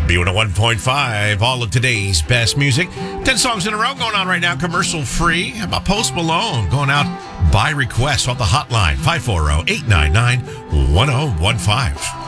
B101.5, all of today's best music. 10 songs in a row going on right now, commercial free. How about Post Malone going out by request off the hotline, 540-899-1015.